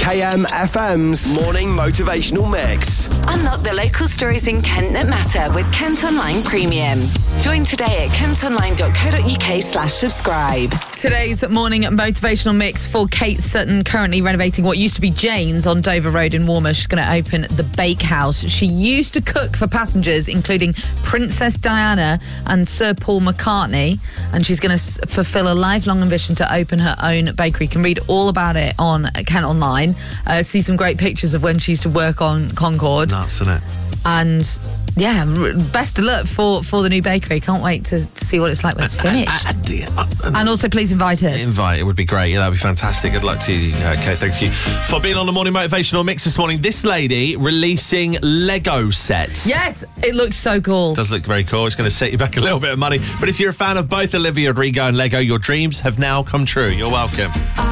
KM FM's Morning Motivational Mix. Unlock the local stories in Kent that matter with Kent Online Premium. Join today at kentonline.co.uk/subscribe. Today's morning motivational mix for Kate Sutton, currently renovating what used to be Jane's on Dover Road in Walmer. She's going to open the Bakehouse. She used to cook for passengers, including Princess Diana and Sir Paul McCartney, and she's going to fulfill a lifelong ambition to open her own bakery. You can read all about it on Kent Online. See some great pictures of when she used to work on Concord. Nuts, isn't it? And yeah, best of luck for the new bakery. Can't wait to see what it's like when it's finished. And also, please invite us. It would be great. Yeah, that'd be fantastic. Good luck to you, Kate. Thanks you for being on the Morning Motivational Mix this morning. This lady releasing Lego sets. Yes, it looks so cool. Does look very cool. It's going to set you back a little bit of money. But if you're a fan of both Olivia Rodrigo and Lego, your dreams have now come true. You're welcome.